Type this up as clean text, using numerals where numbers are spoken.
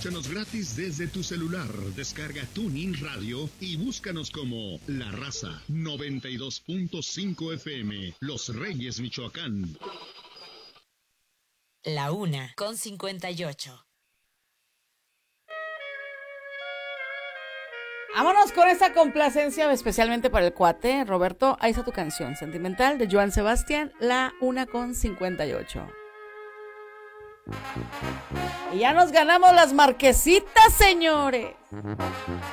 Escúchanos gratis desde tu celular. Descarga TuneIn Radio y búscanos como La Raza 92.5 FM, Los Reyes, Michoacán. 1:58. Vámonos con esta complacencia especialmente para el cuate. Roberto, ahí está tu canción sentimental de Joan Sebastián, 1:58. Y ya nos ganamos las marquesitas, señores.